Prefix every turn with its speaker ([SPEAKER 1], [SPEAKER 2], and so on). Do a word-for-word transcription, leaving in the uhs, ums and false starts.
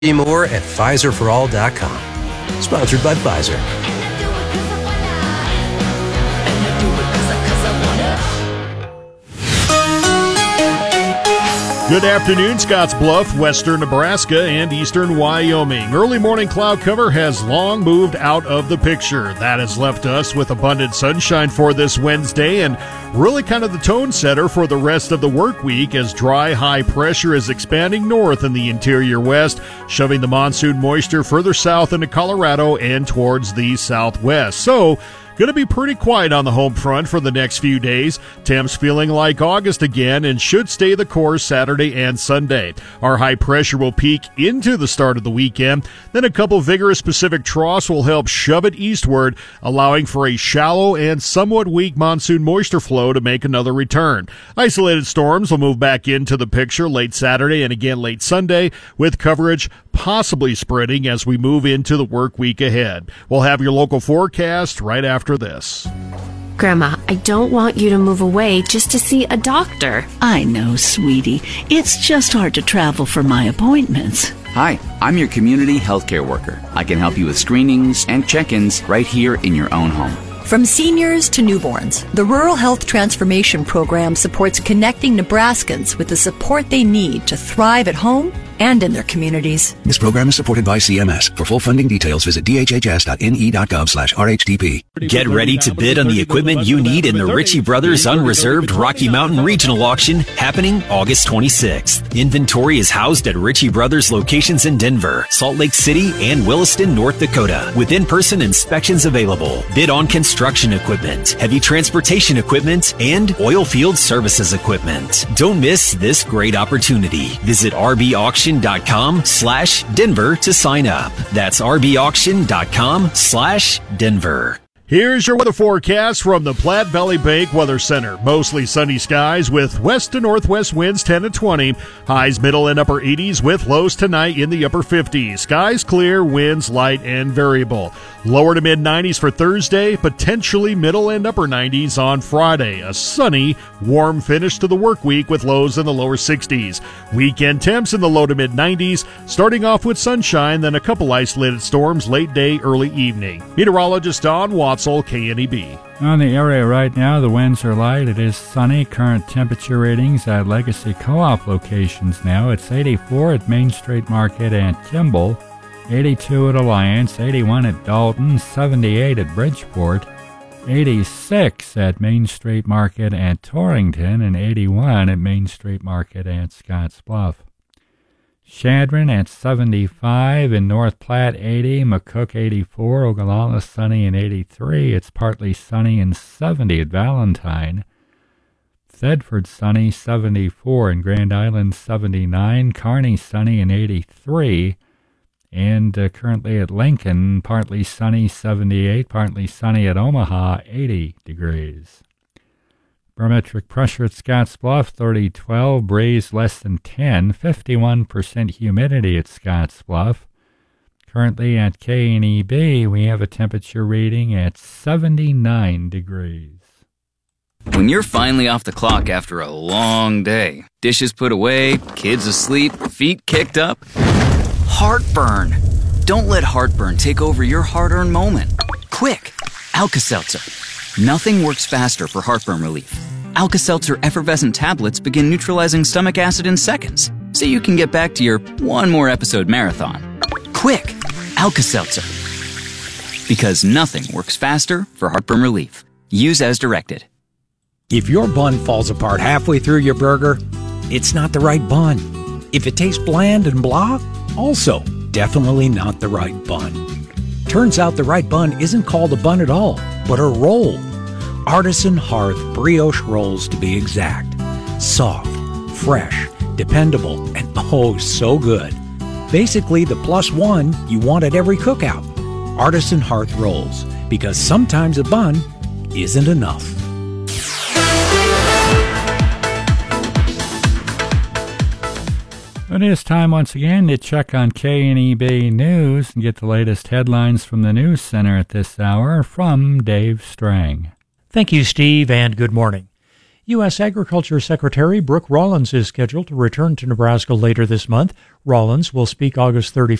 [SPEAKER 1] More at Pfizer for all dot com. Sponsored by Pfizer.
[SPEAKER 2] Good afternoon, Scottsbluff, western Nebraska, and eastern Wyoming. Early morning cloud cover has long moved out of the picture. That has left us with abundant sunshine for this Wednesday and really kind of the tone setter for the rest of the work week as dry high pressure is expanding north in the interior west, shoving the monsoon moisture further south into Colorado and towards the southwest. So, going to be pretty quiet on the home front for the next few days. Temps feeling like August again and should stay the course Saturday and Sunday. Our high pressure will peak into the start of the weekend. Then a couple vigorous Pacific troughs will help shove it eastward, allowing for a shallow and somewhat weak monsoon moisture flow to make another return. Isolated storms will move back into the picture late Saturday and again late Sunday, with coverage possibly spreading as we move into the work week ahead. We'll have your local forecast right after this.
[SPEAKER 3] Grandma, I don't want you to move away just to see a doctor.
[SPEAKER 4] I know, sweetie. It's just hard to travel for my appointments.
[SPEAKER 5] Hi, I'm your community healthcare worker. I can help you with screenings and check-ins right here in your own home.
[SPEAKER 6] From seniors to newborns, the Rural Health Transformation Program supports connecting Nebraskans with the support they need to thrive at home and in their communities.
[SPEAKER 7] This program is supported by C M S. For full funding details, visit d h h s dot n e dot gov slash r h t p.
[SPEAKER 8] Get ready to bid on the equipment you need in the Ritchie Brothers Unreserved Rocky Mountain Regional Auction happening August twenty-sixth. Inventory is housed at Ritchie Brothers locations in Denver, Salt Lake City, and Williston, North Dakota, with in-person inspections available. Bid on construction equipment, heavy transportation equipment, and oil field services equipment. Don't miss this great opportunity. Visit r b auction dot com slash Denver to sign up. That's r b auction dot com slash Denver.
[SPEAKER 2] Here's your weather forecast from the Platte Valley Bank Weather Center. Mostly sunny skies with west to northwest winds ten to twenty. Highs middle and upper eighties with lows tonight in the upper fifties. Skies clear, winds light and variable. Lower to mid nineties for Thursday, potentially middle and upper nineties on Friday. A sunny, warm finish to the work week with lows in the lower sixties. Weekend temps in the low to mid nineties, starting off with sunshine, then a couple isolated storms late day, early evening. Meteorologist Don Watson, K N E B.
[SPEAKER 9] On the area right now, the winds are light. It is sunny. Current temperature readings at Legacy Co-op locations now. It's eighty-four at Main Street Market and Kimball, eighty-two at Alliance, eighty-one at Dalton, seventy-eight at Bridgeport, eighty-six at Main Street Market and Torrington, and eighty-one at Main Street Market and Scottsbluff. Chadron at seventy-five, in North Platte eighty, McCook eighty-four, Ogallala sunny and eighty-three. It's partly sunny and seventy at Valentine. Thedford sunny, seventy-four, in Grand Island seventy-nine, Kearney sunny and eighty-three, and uh, currently at Lincoln partly sunny, seventy-eight, partly sunny at Omaha, eighty degrees. Barometric pressure at Scottsbluff, thirty twelve, breeze less than ten, fifty-one percent humidity at Scottsbluff. Currently at K N E B, we have a temperature reading at seventy-nine degrees.
[SPEAKER 5] When you're finally off the clock after a long day, dishes put away, kids asleep, feet kicked up, heartburn. Don't let heartburn take over your hard-earned moment. Quick, Alka-Seltzer. Nothing works faster for heartburn relief. Alka-Seltzer effervescent tablets begin neutralizing stomach acid in seconds, so you can get back to your one more episode marathon. Quick, Alka-Seltzer. Because nothing works faster for heartburn relief. Use as directed.
[SPEAKER 10] If your bun falls apart halfway through your burger, it's not the right bun. If it tastes bland and blah, also definitely not the right bun. Turns out the right bun isn't called a bun at all, but a roll. Artisan Hearth brioche rolls to be exact. Soft, fresh, dependable, and oh so good. Basically the plus one you want at every cookout. Artisan Hearth rolls, because sometimes a bun isn't enough.
[SPEAKER 9] It is time once again to check on K N E B News and get the latest headlines from the News Center at this hour from Dave Strang.
[SPEAKER 11] Thank you, Steve, and good morning. U S. Agriculture Secretary Brooke Rollins is scheduled to return to Nebraska later this month. Rollins will speak August thirty-first